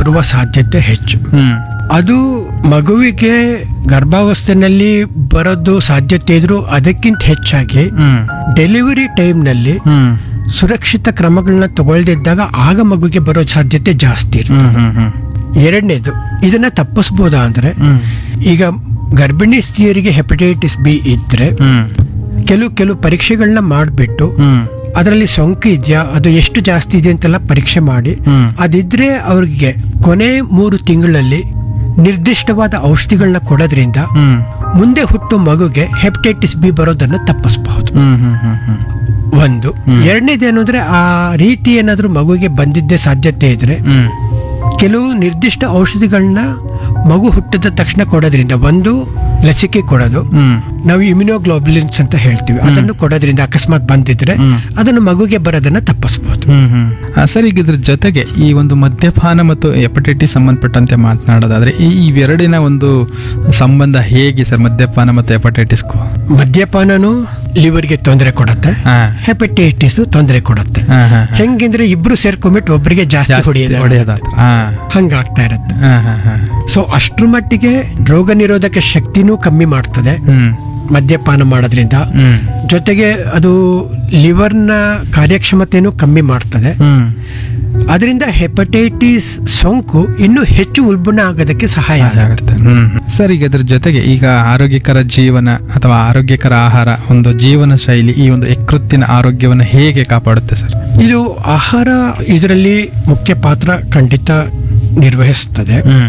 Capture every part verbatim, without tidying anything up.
ಬರುವ ಸಾಧ್ಯತೆ ಹೆಚ್ಚು. ಹ್ಮ್ ಅದು ಮಗುವಿಗೆ ಗರ್ಭಾವಸ್ಥೆನಲ್ಲಿ ಬರೋದು ಸಾಧ್ಯತೆ ಇದ್ರೂ ಅದಕ್ಕಿಂತ ಹೆಚ್ಚಾಗಿ ಹ್ಮ್ ಡೆಲಿವರಿ ಟೈಮ್ನಲ್ಲಿ ಹ್ಮ್ ಸುರಕ್ಷಿತ ಕ್ರಮಗಳನ್ನ ತಗೊಳ್ದಿದ್ದಾಗ ಆಗ ಮಗುಗೆ ಬರೋ ಸಾಧ್ಯತೆ ಜಾಸ್ತಿ ಇರುತ್ತೆ. ಹ್ಮ್ ಹ್ಮ್ ಎರಡನೇದು, ಇದನ್ನ ತಪ್ಪಿಸ್ಬೋದಾ ಅಂದ್ರೆ, ಹ್ಮ್ ಈಗ ಗರ್ಭಿಣಿ ಸ್ತ್ರೀಯರಿಗೆ ಹೆಪಟೈಟಿಸ್ ಬಿ ಇದ್ರೆ ಹ್ಮ್ ಕೆಲವು ಕೆಲವು ಪರೀಕ್ಷೆಗಳನ್ನ ಮಾಡಿಬಿಟ್ಟು ಹ್ಮ್ ಅದರಲ್ಲಿ ಸೋಂಕು ಇದೆಯಾ, ಅದು ಎಷ್ಟು ಜಾಸ್ತಿ ಇದೆ ಅಂತೆಲ್ಲ ಪರೀಕ್ಷೆ ಮಾಡಿ ಹ್ಮ್ ಅದಿದ್ರೆ ಅವ್ರಿಗೆ ಕೊನೆ ಮೂರು ತಿಂಗಳಲ್ಲಿ ನಿರ್ದಿಷ್ಟವಾದ ಔಷಧಿಗಳನ್ನ ಕೊಡೋದ್ರಿಂದ ಹ್ಮ್ ಮುಂದೆ ಹುಟ್ಟು ಮಗುಗೆ ಹೆಪಟೈಟಿಸ್ ಬಿ ಬರೋದನ್ನ ತಪ್ಪಿಸಬಹುದು. ಹ್ಮ್ ಹ್ಮ್ ಹ್ಮ್ ಹ್ಮ್ ಒಂದು. ಎರಡನೇದೇನು ಅಂದ್ರೆ, ಆ ರೀತಿ ಏನಾದ್ರೂ ಮಗುಗೆ ಬಂದಿದ್ದೇ ಸಾಧ್ಯತೆ ಇದ್ರೆ ಹ್ಮ್ ಕೆಲವು ನಿರ್ದಿಷ್ಟ ಔಷಧಿಗಳನ್ನ ಮಗು ಹುಟ್ಟಿದ ತಕ್ಷಣ ಕೊಡೋದ್ರಿಂದ, ಒಂದು ಲಸಿಕೆ ಕೊಡೋದು, ಹ್ಮ್ ನಾವು ಇಮ್ಯುನೋಗ್ಲೋಬುಲಿನ್ಸ್ ಅಂತ ಹೇಳ್ತೀವಿ, ಅದನ್ನು ಕೊಡೋದ್ರಿಂದ ಅಕಸ್ಮಾತ್ ಬಂದಿದ್ರೆ ಹ್ಮ್. ಅದನ್ನು ಮಗುಗೆ ಬರೋದನ್ನ ತಪ್ಪಿಸಬಹುದು. ಹ್ಮ್ ಹ್ಮ್ ಆ, ಸರ್, ಈಗ ಇದ್ರ ಜೊತೆಗೆ ಈ ಒಂದು ಮದ್ಯಪಾನ ಮತ್ತು ಹೆಪಟೈಟಿಸ್ ಸಂಬಂಧಪಟ್ಟಂತೆ ಮಾತನಾಡೋದಾದ್ರೆ ಈ ಇವೆರಡಿನ ಒಂದು ಸಂಬಂಧ ಹೇಗೆ ಸರ್, ಮದ್ಯಪಾನ ಮತ್ತು ಹೆಪಟೈಟಿಸ್ಗೂ? ಮದ್ಯಪಾನನು ಲಿವರ್ಗೆ ತೊಂದರೆ ಕೊಡುತ್ತೆ, ಹಾ ಹೆಪಟೈಟಿಸ್ ತೊಂದರೆ ಕೊಡುತ್ತೆ. ಹಾ ಹಾ ಹೆಂಗಿದ್ರೆ ಇಬ್ರು ಸೇರ್ಕೊಂಡ್ಬಿಟ್ಟು ಒಬ್ಬರಿಗೆ ಜಾಸ್ತಿ ಜಾಸ್ತಿ ಹೊಡೆಯೋದು ಹೊಡೆಯೋದಾದ್ರೆ ಹಾ ಹಂಗಾಗ್ತಾ ಇರುತ್ತೆ. ಹಾ ಹಾ ಹಾ ಸೊ ಅಷ್ಟ್ರ ಮಟ್ಟಿಗೆ ರೋಗ ನಿರೋಧಕ ಶಕ್ತಿನೂ ಕಮ್ಮಿ ಮಾಡ್ತದೆ ಹ್ಮ್ ಮದ್ಯಪಾನ ಮಾಡೋದ್ರಿಂದ. ಹ್ಮ್ ಜೊತೆಗೆ ಅದು ಲಿವರ್ನ ಕಾರ್ಯಕ್ಷಮತೆನೂ ಕಮ್ಮಿ ಮಾಡ್ತದೆ. ಹ್ಮ್ ಅದರಿಂದ ಹೆಪಟೈಟಿಸ್ ಸೋಂಕು ಇನ್ನೂ ಹೆಚ್ಚು ಉಲ್ಬಣ ಆಗೋದಕ್ಕೆ ಸಹಾಯ ಆಗುತ್ತೆ. ಆಗುತ್ತೆ. ಹ್ಮ್ ಸರ್, ಈಗ ಇದ್ರ ಜೊತೆಗೆ ಈಗ ಆರೋಗ್ಯಕರ ಜೀವನ ಅಥವಾ ಆರೋಗ್ಯಕರ ಆಹಾರ, ಒಂದು ಜೀವನ ಶೈಲಿ ಈ ಒಂದು ಯಕೃತ್ತಿನ ಆರೋಗ್ಯವನ್ನು ಹೇಗೆ ಕಾಪಾಡುತ್ತೆ ಸರ್? ಇದು ಆಹಾರ ಇದರಲ್ಲಿ ಮುಖ್ಯ ಪಾತ್ರ ಖಂಡಿತ ನಿರ್ವಹಿಸ್ತದೆ. ಹ್ಮ್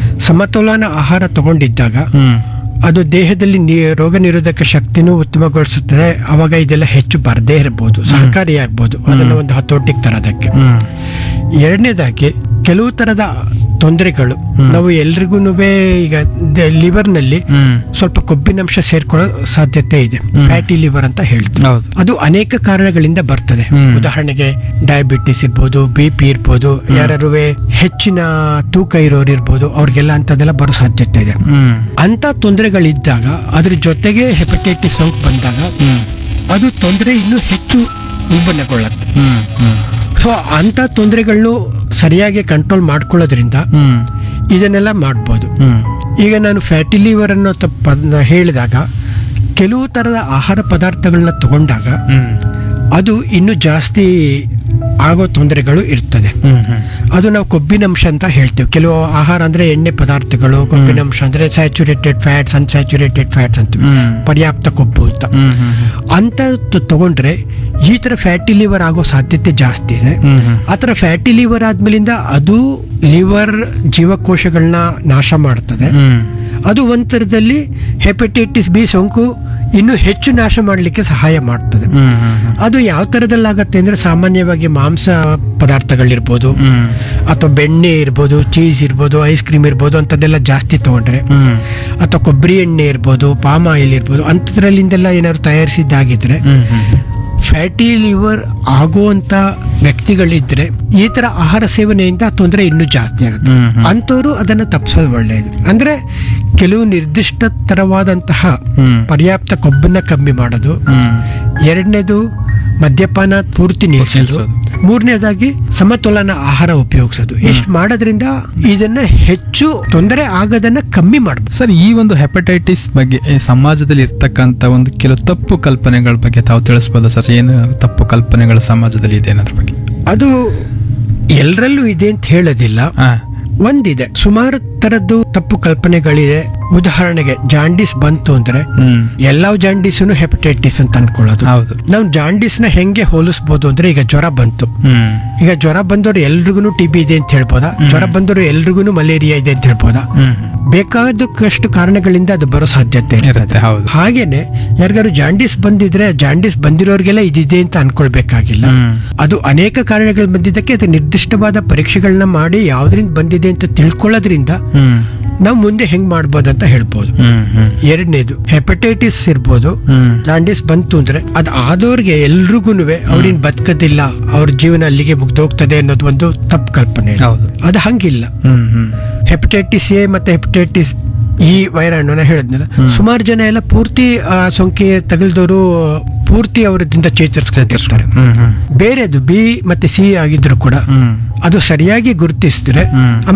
ಸಮತೋಲನ ಆಹಾರ ತಗೊಂಡಿದ್ದಾಗ ಹ್ಮ್ ಅದು ದೇಹದಲ್ಲಿ ನಿ- ರೋಗ ನಿರೋಧಕ ಶಕ್ತಿನೂ ಉತ್ತಮಗೊಳಿಸುತ್ತದೆ. ಅವಾಗ ಇದೆಲ್ಲ ಹೆಚ್ಚು ಬರದೇ ಇರಬಹುದು, ಸಹಕಾರಿಯಾಗಬಹುದು ಅದನ್ನ ಒಂದು ಹತೋಟಿಗೆ ತರೋದಕ್ಕೆ. ಹ್ಮ್ ಎರಡನೇದಾಗಿ ಕೆಲವು ತರದ ತೊಂದರೆಗಳು ನಾವು ಎಲ್ರಿಗೂ ಈಗ ಲಿವರ್ನಲ್ಲಿ ಹ್ಮ್ ಸ್ವಲ್ಪ ಕೊಬ್ಬಿನಂಶ ಸೇರ್ಕೊಳ್ಳೋ ಸಾಧ್ಯತೆ ಇದೆ, ಫ್ಯಾಟಿ ಲಿವರ್ ಅಂತ ಹೇಳ್ತೀವಿ. ಹೌದು. ಅದು ಅನೇಕ ಕಾರಣಗಳಿಂದ ಬರ್ತದೆ. ಹ್ಮ್. ಉದಾಹರಣೆಗೆ ಡಯಾಬಿಟಿಸ್ ಇರ್ಬೋದು, ಬಿ ಪಿ ಇರ್ಬೋದು, ಯಾರು ಹೆಚ್ಚಿನ ತೂಕ ಇರೋರು ಇರ್ಬೋದು, ಅವ್ರಿಗೆಲ್ಲ ಅಂತದೆಲ್ಲ ಬರೋ ಸಾಧ್ಯತೆ ಇದೆ. ಹ್ಮ್ ಅಂತ ತೊಂದರೆಗಳಿದ್ದಾಗ ಅದ್ರ ಜೊತೆಗೆ ಹೆಪಟೈಟಿಸ್ ಸೋಂಕು ಬಂದಾಗ ಹ್ಮ್ ಅದು ತೊಂದರೆ ಇನ್ನೂ ಹೆಚ್ಚು ಉಲ್ಬಣಗೊಳ್ಳುತ್ತೆ. ಹ್ಮ್ ಹ್ಮ್ ಸೊ ಅಂತ ತೊಂದರೆಗಳನ್ನು ಸರಿಯಾಗಿ ಕಂಟ್ರೋಲ್ ಮಾಡ್ಕೊಳ್ಳೋದ್ರಿಂದ ಹ್ಮ್ ಇದನ್ನೆಲ್ಲ ಮಾಡ್ಬೋದು. ಹ್ಮ್ ಈಗ ನಾನು ಫ್ಯಾಟಿ ಲಿವರ್ ಅನ್ನೋ ತಪ್ಪ ಹೇಳಿದಾಗ ಕೆಲವು ಥರದ ಆಹಾರ ಪದಾರ್ಥಗಳನ್ನ ತಗೊಂಡಾಗ ಹ್ಮ್ ಅದು ಇನ್ನೂ ಜಾಸ್ತಿ ಆಗೋ ತೊಂದರೆಗಳು ಇರ್ತದೆ. ಹ್ಮ್ ಹ್ಮ್ ಅದು ನಾವು ಕೊಬ್ಬಿನಂಶ ಅಂತ ಹೇಳ್ತೀವಿ. ಕೆಲವು ಆಹಾರ ಅಂದ್ರೆ ಎಣ್ಣೆ ಪದಾರ್ಥಗಳು, ಕೊಬ್ಬಿನಂಶ ಅಂದ್ರೆ ಸ್ಯಾಚುರೇಟೆಡ್ ಫ್ಯಾಟ್ಸ್, ಅನ್ಸ್ಯಾಚುರೇಟೆಡ್ ಫ್ಯಾಟ್ಸ್ ಅಂತೀವಿ, ಹ್ಮ್. ಪರ್ಯಾಪ್ತ ಕೊಬ್ಬು ಅಂತ. ಹ್ಮ್ ಹ್ಮ್ ಅಂತ ತ- ತಗೊಂಡ್ರೆ ಈ ತರ ಫ್ಯಾಟಿ ಲಿವರ್ ಆಗೋ ಸಾಧ್ಯತೆ ಜಾಸ್ತಿ ಇದೆ. ಹ್ಮ್ ಹ್ಮ್ ಆ ಥರ ಫ್ಯಾಟಿ ಲಿವರ್ ಆದ್ಮೇಲಿಂದ ಅದು ಲಿವರ್ ಜೀವಕೋಶಗಳನ್ನ ನಾಶ ಮಾಡ್ತದೆ. ಹ್ಮ್ ಅದು ಒಂಥರದಲ್ಲಿ ಹೆಪಟೈಟಿಸ್ ಬಿ ಸೋಂಕು ಇನ್ನೂ ಹೆಚ್ಚು ನಾಶ ಮಾಡಲಿಕ್ಕೆ ಸಹಾಯ ಮಾಡ್ತದೆ. ಹ್ಮ್ ಹ್ಮ್ ಅದು ಯಾವ ಥರದಲ್ಲಾಗತ್ತೆ ಅಂದ್ರೆ, ಸಾಮಾನ್ಯವಾಗಿ ಮಾಂಸ ಪದಾರ್ಥಗಳಿರ್ಬೋದು, ಹ್ಮ್ ಅಥವಾ ಬೆಣ್ಣೆ ಇರ್ಬೋದು, ಚೀಸ್ ಇರ್ಬೋದು, ಐಸ್ ಕ್ರೀಮ್ ಇರ್ಬೋದು, ಅಂಥದ್ದೆಲ್ಲ ಜಾಸ್ತಿ ತಗೊಂಡ್ರೆ, ಹ್ಮ್ ಅಥವಾ ಕೊಬ್ಬರಿ ಎಣ್ಣೆ ಇರ್ಬೋದು, ಪಾಮ್ ಆಯಿಲ್ ಇರ್ಬೋದು, ಅಂಥದ್ರಲ್ಲಿಂದೆಲ್ಲ ಏನಾದ್ರು ತಯಾರಿಸಿದ್ದಾಗಿದ್ರೆ ಹ್ಮ್ ಹ್ಮ್ ಫ್ಯಾಟಿ ಲಿವರ್ ಆಗುವಂತ ವ್ಯಕ್ತಿಗಳಿದ್ರೆ ಈ ತರ ಆಹಾರ ಸೇವನೆಯಿಂದ ತೊಂದರೆ ಇನ್ನೂ ಜಾಸ್ತಿ ಆಗುತ್ತೆ. ಹ್ಮ್ ಹ್ಮ್. ಅಂಥವ್ರು ಅದನ್ನ ತಪ್ಪಿಸೋದು ಒಳ್ಳೆಯದು. ಅಂದ್ರೆ ಕೆಲವು ನಿರ್ದಿಷ್ಟ ತರವಾದಂತಹ ಹ್ಮ್. ಪರ್ಯಾಪ್ತ ಕೊಬ್ಬನ್ನ ಕಮ್ಮಿ ಮಾಡೋದು. ಹ್ಮ್ ಎರಡನೇದು ಮದ್ಯಪಾನ ಪೂರ್ತಿ ನಿಲ್ಲಿಸೋದು. ನಿಲ್ಸೋದು. ಮೂರನೇದಾಗಿ ಸಮತೋಲನ ಆಹಾರ ಉಪಯೋಗಿಸೋದು. ಇಷ್ಟು ಮಾಡೋದ್ರಿಂದ ಇದನ್ನ ಹೆಚ್ಚು ತೊಂದರೆ ಆಗೋದನ್ನ ಕಮ್ಮಿ ಮಾಡಬಹುದು. ಸರ್, ಈ ಒಂದು ಹೆಪಟೈಟಿಸ್ ಬಗ್ಗೆ ಈ ಸಮಾಜದಲ್ಲಿ ಇರ್ತಕ್ಕಂಥ ಒಂದು ಕೆಲವು ತಪ್ಪು ಕಲ್ಪನೆಗಳ ಬಗ್ಗೆ ತಾವು ತಿಳಿಸ್ಬೋದಾ ಸರ್? ಏನು ತಪ್ಪು ಕಲ್ಪನೆಗಳು ಸಮಾಜದಲ್ಲಿ ಇದೆ ಅನ್ನೋದ್ರ ಬಗ್ಗೆ? ಅದು ಎಲ್ಲರಲ್ಲೂ ಇದೆ ಅಂತ ಹೇಳೋದಿಲ್ಲ. ಹಾ ಒಂದಿದೆ, ಸುಮಾರು ತರದ್ದು ತಪ್ಪು ಕಲ್ಪನೆಗಳಿದೆ. ಉದಾಹರಣೆಗೆ ಜಾಂಡೀಸ್ ಬಂತು ಅಂದ್ರೆ ಹ್ಮ್ ಎಲ್ಲ ಜಾಂಡೀಸನು ಹೆಪಟೈಟಿಸ್ ಅಂತ ಅನ್ಕೊಳ್ಳೋದು. ಹೌದು. ನಾವು ಜಾಂಡೀಸ್ ನ ಹೆಂಗೆ ಹೋಲಿಸ್ಬೋದು ಅಂದ್ರೆ, ಈಗ ಜ್ವರ ಬಂತು, ಹ್ಮ್ ಈಗ ಜ್ವರ ಬಂದವರು ಎಲ್ರಿಗೂ ಟಿ ಬಿ ಇದೆ ಅಂತ ಹೇಳ್ಬೋದಾ? ಜ್ವರ ಬಂದವರು ಎಲ್ರಿಗೂ ಮಲೇರಿಯಾ ಇದೆ ಅಂತ ಹೇಳ್ಬೋದಾ? ಹ್ಮ್ ಬೇಕಾದಷ್ಟು ಕಾರಣಗಳಿಂದ ಅದು ಬರೋ ಸಾಧ್ಯತೆ ಇರುತ್ತೆ. ಇರುತ್ತೆ. ಹೌದು. ಹಾಗೇನೆ ಯಾರಿಗಾರು ಜಾಂಡೀಸ್ ಬಂದಿದ್ರೆ ಜಾಂಡೀಸ್ ಬಂದಿರೋರ್ಗೆಲ್ಲ ಇದಿದೆ ಅಂತ ಅನ್ಕೊಳ್ಬೇಕಾಗಿಲ್ಲ. ಹ್ಮ್. ಅದು ಅನೇಕ ಕಾರಣಗಳು ಬಂದಿದ್ದಕ್ಕೆ ಅದು ನಿರ್ದಿಷ್ಟವಾದ ಪರೀಕ್ಷೆಗಳನ್ನ ಮಾಡಿ ಯಾವ್ದ್ರಿಂದ ಬಂದಿದೆ ಅಂತ ತಿಳ್ಕೊಳ್ಳೋದ್ರಿಂದ ಹ್ಮ್ ನಾವು ಮುಂದೆ ಹೆಂಗ್ ಮಾಡ್ಬೋದು ಅಂತ ಹೇಳ್ಬೋದು. ಹ್ಮ್ ಹ್ಮ್ ಎರಡನೇದು ಹೆಪಟೈಟಿಸ್ ಇರ್ಬೋದು, ಹ್ಮ್ ಜಾಂಡೀಸ್ ಬಂತು ಅಂದ್ರೆ ಅದು ಆದವ್ರಿಗೆ ಎಲ್ರಿಗೂ ಅವ್ರಿನ್ ಬದುಕೋದಿಲ್ಲ, ಅವ್ರ ಜೀವನ ಅಲ್ಲಿಗೆ ಮುಗ್ದೋಗ್ತದೆ ಅನ್ನೋದು ಒಂದು ತಪ್ಪು ಕಲ್ಪನೆ ಇದೆ. ಹೌದು. ಅದು ಹಂಗಿಲ್ಲ. ಹ್ಮ್ ಹ್ಮ್ ಹೆಪಟೈಟಿಸ್ ಎ ಮತ್ತೆ ಹೆಪಟೈಟಿಸ್ ಈ ವೈರಾಣುನ ಹೇಳಿದ್ನಲ್ಲ, ಸುಮಾರು ಜನ ಎಲ್ಲ ಪೂರ್ತಿ ಆ ಸೋಂಕಿಗೆ ತಗಲ್ದವರು ಪೂರ್ತಿ ಅವರದಿಂದ ಚೇತರಿಸ್ಕೊತಿರ್ತಾರೆ. ಹ್ಮ್ ಹ್ಮ್ ಬೇರೆದು ಬಿ ಮತ್ತೆ ಸಿ ಆಗಿದ್ರು ಕೂಡ ಹ್ಮ್ ಅದು ಸರಿಯಾಗಿ ಗುರುತಿಸಿದ್ರೆ ಹ್ಮ್